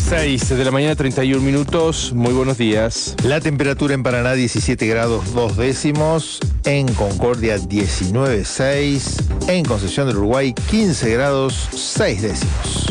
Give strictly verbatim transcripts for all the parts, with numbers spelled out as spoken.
seis de la mañana, treinta y un minutos. Muy buenos días. La temperatura en Paraná, diecisiete grados dos décimos. En Concordia, diecinueve punto seis. En Concepción del Uruguay, quince grados seis décimos.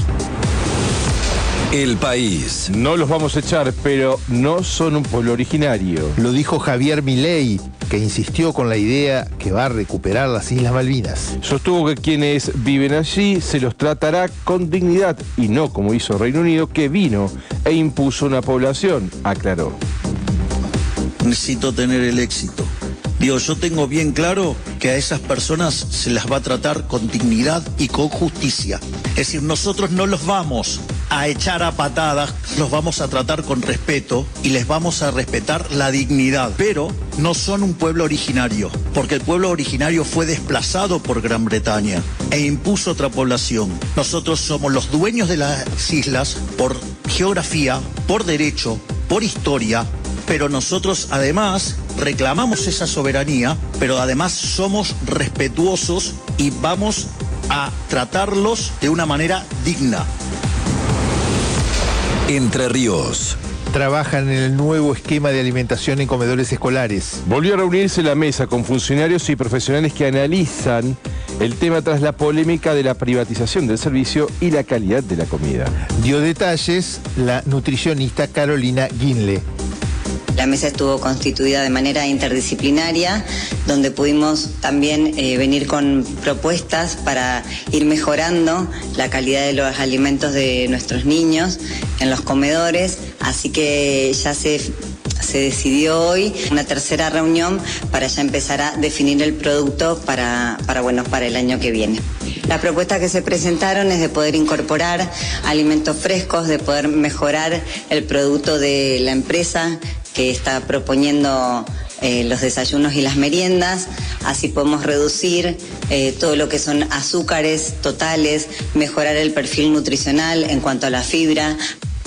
El País. No los vamos a echar, pero no son un pueblo originario. Lo dijo Javier Milei, que insistió con la idea que va a recuperar las Islas Malvinas. Sostuvo que quienes viven allí se los tratará con dignidad y no como hizo Reino Unido, que vino e impuso una población, aclaró. Necesito tener el éxito. Digo, yo tengo bien claro que a esas personas se las va a tratar con dignidad y con justicia. Es decir, nosotros no los vamos a echar a patadas, los vamos a tratar con respeto y les vamos a respetar la dignidad. Pero no son un pueblo originario, porque el pueblo originario fue desplazado por Gran Bretaña e impuso otra población. Nosotros somos los dueños de las islas por geografía, por derecho, por historia, pero nosotros además reclamamos esa soberanía, pero además somos respetuosos y vamos a tratarlos de una manera digna. Entre Ríos. Trabajan en el nuevo esquema de alimentación en comedores escolares. Volvió a reunirse la mesa con funcionarios y profesionales que analizan el tema tras la polémica de la privatización del servicio y la calidad de la comida. Dio detalles la nutricionista Carolina Guinle. La mesa estuvo constituida de manera interdisciplinaria, donde pudimos también eh, venir con propuestas para ir mejorando la calidad de los alimentos de nuestros niños en los comedores. Así que ya se, se decidió hoy una tercera reunión para ya empezar a definir el producto para, para, bueno, para el año que viene. Las propuestas que se presentaron es de poder incorporar alimentos frescos, de poder mejorar el producto de la empresa que está proponiendo eh, los desayunos y las meriendas. Así podemos reducir eh, todo lo que son azúcares totales, mejorar el perfil nutricional en cuanto a la fibra.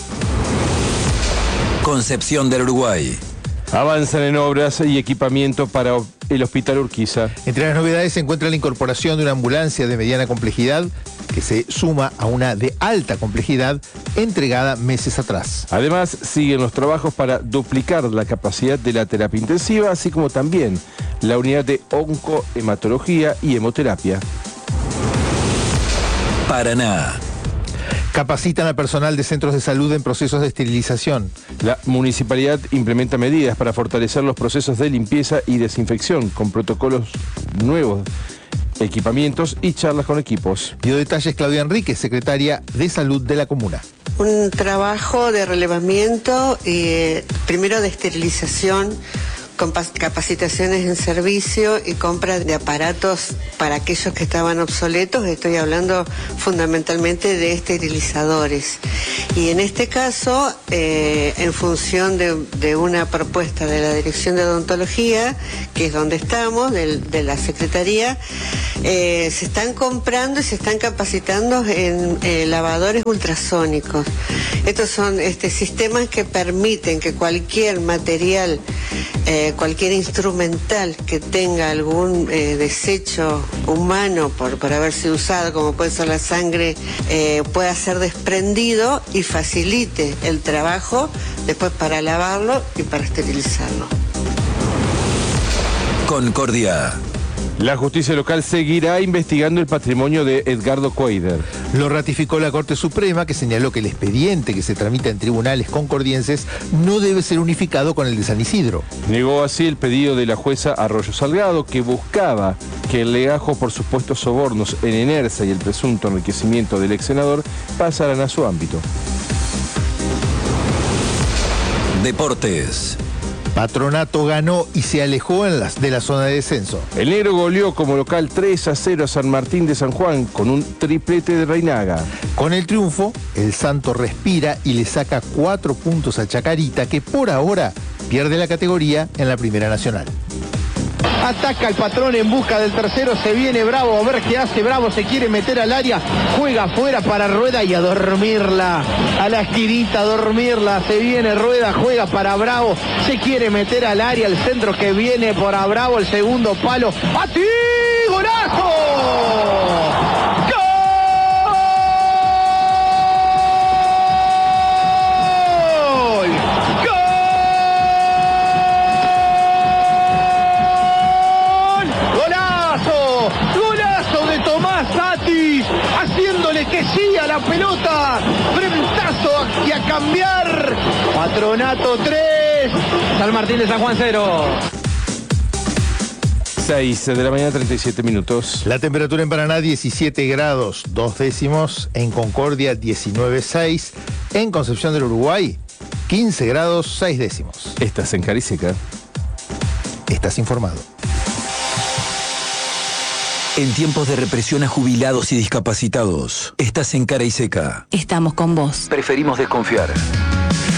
Concepción del Uruguay. Avanzan en obras y equipamiento para el Hospital Urquiza. Entre las novedades se encuentra la incorporación de una ambulancia de mediana complejidad que se suma a una de alta complejidad entregada meses atrás. Además, siguen los trabajos para duplicar la capacidad de la terapia intensiva, así como también la unidad de oncohematología y hemoterapia. Paraná. Capacitan a personal de centros de salud en procesos de esterilización. La municipalidad implementa medidas para fortalecer los procesos de limpieza y desinfección con protocolos nuevos, equipamientos y charlas con equipos. Dio detalles Claudia Enríquez, secretaria de Salud de la comuna. Un trabajo de relevamiento, eh, primero de esterilización, con capacitaciones en servicio y compra de aparatos para aquellos que estaban obsoletos. Estoy hablando fundamentalmente de esterilizadores. Y en este caso, eh, en función de, de una propuesta de la Dirección de Odontología, que es donde estamos, de, de la Secretaría, eh, se están comprando y se están capacitando en eh, lavadores ultrasónicos. Estos son este, sistemas que permiten que cualquier material, eh, cualquier instrumental que tenga algún eh, desecho humano por, por haberse usado, como puede ser la sangre, eh, pueda ser desprendido y facilite el trabajo después para lavarlo y para esterilizarlo. Concordia. La justicia local seguirá investigando el patrimonio de Edgardo Cuader. Lo ratificó la Corte Suprema, que señaló que el expediente que se tramita en tribunales concordienses no debe ser unificado con el de San Isidro. Negó así el pedido de la jueza Arroyo Salgado, que buscaba que el legajo por supuestos sobornos en Enersa y el presunto enriquecimiento del ex senador pasaran a su ámbito. Deportes. Patronato ganó y se alejó en las, de la zona de descenso. El negro goleó como local tres a cero a San Martín de San Juan con un triplete de Reinaga. Con el triunfo, el Santo respira y le saca cuatro puntos a Chacarita, que por ahora pierde la categoría en la Primera Nacional. Ataca el Patrón en busca del tercero, se viene Bravo, a ver qué hace Bravo, se quiere meter al área, juega afuera para Rueda y a dormirla, a la esquinita, a dormirla, se viene Rueda, juega para Bravo, se quiere meter al área, el centro que viene por a Bravo, el segundo palo, ¡a ti! ¡Golazo! ¡Gol! Martínez, que sí a la pelota. Frentazo y a cambiar. Patronato tres, San Martín de San Juan cero. seis de la mañana, treinta y siete minutos. La temperatura en Paraná diecisiete grados, dos décimos. En Concordia diecinueve coma seis. En Concepción del Uruguay quince grados, seis décimos. Estás en Cara y Seca. Estás informado. En tiempos de represión a jubilados y discapacitados, estás en Cara y Seca. Estamos con vos. Preferimos desconfiar.